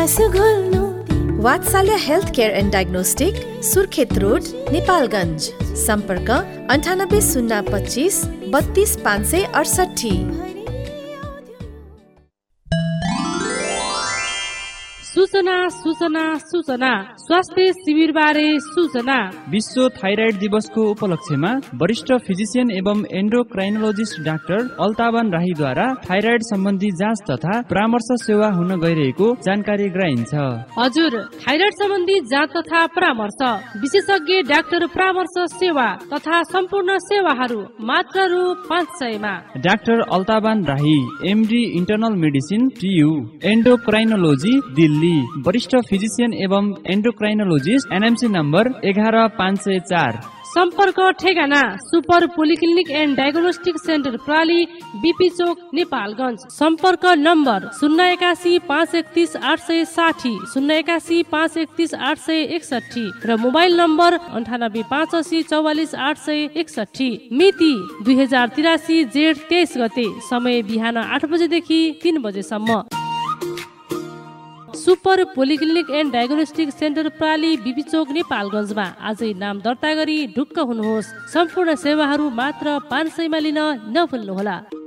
विश्वास घोल्नु वात्सल्य health care and diagnostic, Surkhet road, Nepalgunj. सम्पर्क 980253 32568। सूचना सूचना सूचना स्वास्थ्य शिविर बारे सूचना। विश्व थाइराइड दिवसको उपलक्ष्यमा वरिष्ठ फिजिशियन एवं एन्डोक्राइनोलोजिस्ट डाक्टर अल्तावन राहीद्वारा थाइराइड सम्बन्धी जाँच तथा परामर्श सेवा हुन गइरहेको जानकारी गराइन्छ। हजुर, थाइराइड सम्बन्धी जाँच तथा परामर्श, विशेषज्ञ डाक्टर परामर्श सेवा तथा सम्पूर्ण सेवाहरू मात्र रु 500 मा। डाक्टर अल्तावन राही, MD internal medicine TU, एन्डोक्राइनोलोजी Delhi, वरिष्ठ फिजिशियन एवं एन्डोक्राइनोलोजिस्ट, एनएमसी नम्बर 11504। सम्पर्क ठेगाना super polyclinic and diagnostic centre प्राली, BP चोक, नेपालगञ्ज। सम्पर्क नम्बर 081 531 860, 081 531 861 र मोबाइल नम्बर 98 85 44 861। मिति 2083 जेठ 23 गते। समय बिहान 8 बजेदेखि 3 बजेसम्म। Super polyclinic and diagnostic centre प्राली, BP चोक, नेपालगञ्जमा आजै नाम दर्ता गरी ढुक्क हुनुहोस्। सम्पूर्ण सेवाहरू मात्र 500 मा लिन नभुल्नुहोला।